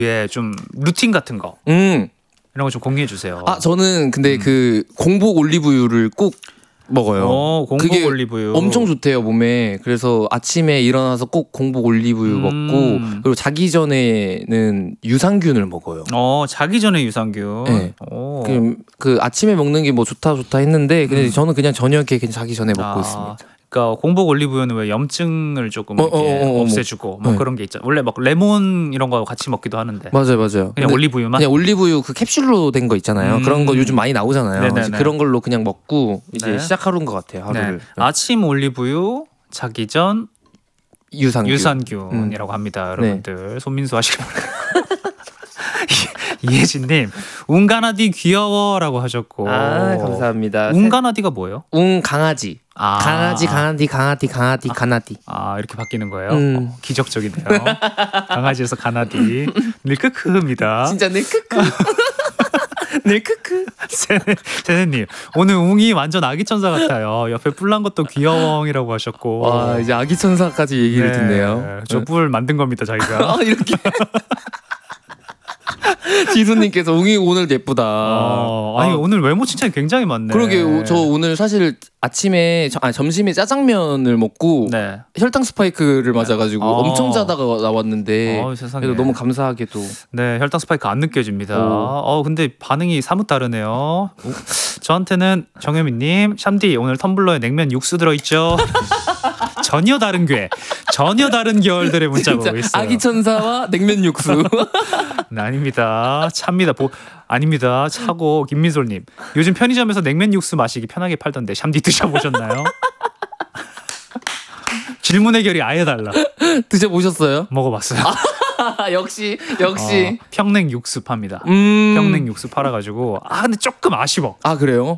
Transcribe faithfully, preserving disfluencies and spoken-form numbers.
예, 좀 루틴 같은 거 음. 이런 거 좀 공유해 주세요. 아 저는 근데 음. 그 공복 올리브유를 꼭 먹어요. 어, 공복 그게 올리브유 엄청 좋대요 몸에. 그래서 아침에 일어나서 꼭 공복 올리브유 음. 먹고 그리고 자기 전에는 유산균을 먹어요. 어, 자기 전에 유산균. 네. 오. 그, 그 아침에 먹는 게 뭐 좋다 좋다 했는데 근데 음. 저는 그냥 저녁에 그냥 자기 전에 먹고 아, 있습니다. 그러니까 공복 올리브유는 왜 염증을 조금 어, 이렇게 어, 어, 어, 없애주고 뭐 네. 그런 게 있잖아. 원래 막 레몬 이런 거 같이 먹기도 하는데. 맞아요, 맞아요. 그냥 근데 올리브유만. 그냥 올리브유 그 캡슐로 된 거 있잖아요. 음. 그런 거 요즘 많이 나오잖아요. 네네네. 이제 그런 걸로 그냥 먹고 이제 네. 시작하루인 것 같아요. 하루를. 네. 아침 올리브유, 자기 전 유산균. 유산균이라고 합니다, 네. 여러분들. 손민수 하시길 바랍니다. 이혜진님, 웅가나디 귀여워라고 하셨고. 아 감사합니다. 웅가나디가 뭐예요? 웅 강아지. 아. 강아지 강아지 강아지 강아지 가나디. 아, 이렇게 바뀌는 거예요? 음. 어, 기적적이네요. 강아지에서 가나디. 닐크크입니다. 진짜 내 크크. 내 크크. 세네, 세네님, 오늘 웅이 완전 아기 천사 같아요. 옆에 뿔난 것도 귀여워이라고 하셨고. 와 이제 아기 천사까지 얘기를 듣네요. 저 뿔 만든 겁니다, 자기가. 아 이렇게. 지수님께서 웅이 오늘 예쁘다. 어, 아니 아, 오늘 외모 칭찬이 굉장히 많네. 그러게 저 오늘 사실 아침에 저, 아니, 점심에 짜장면을 먹고 네. 혈당 스파이크를 맞아가지고 어. 엄청 자다가 나왔는데 어, 세상에. 그래도 너무 감사하게도 네, 혈당 스파이크 안 느껴집니다. 오. 어, 근데 반응이 사뭇 다르네요. 저한테는 정혜민님, 샴디 오늘 텀블러에 냉면 육수 들어있죠? 전혀 다른 괴, 전혀 다른 계열들의 문자가 오고 있어요. 아기 천사와 냉면 육수. 네, 아닙니다. 찹니다. 보, 아닙니다. 차고 김민솔님, 요즘 편의점에서 냉면 육수 마시기 편하게 팔던데 샴디 드셔보셨나요? 질문 해결이 아예 달라. 드셔보셨어요? 먹어봤어요. 역시 역시. 어, 평냉 육수 팝니다. 음. 평냉 육수 팔아가지고 아 근데 조금 아쉬워. 아 그래요?